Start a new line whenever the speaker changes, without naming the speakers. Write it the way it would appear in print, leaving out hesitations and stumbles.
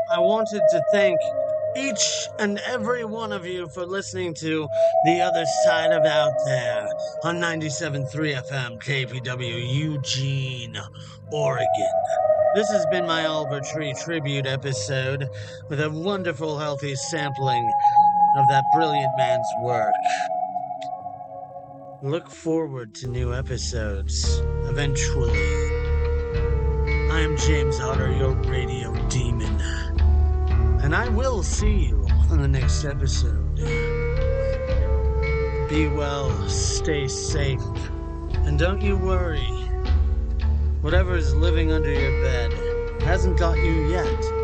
I wanted to thank each and every one of you for listening to The Other Side of Out There on 97.3 FM KPW Eugene, Oregon. This has been my Oliver Tree tribute episode with a wonderful, healthy sampling of that brilliant man's work. Look forward to new episodes eventually. I am James Otter, your radio demon, and I will see you on the next episode. Be well, stay safe, and don't you worry. Whatever is living under your bed hasn't got you yet.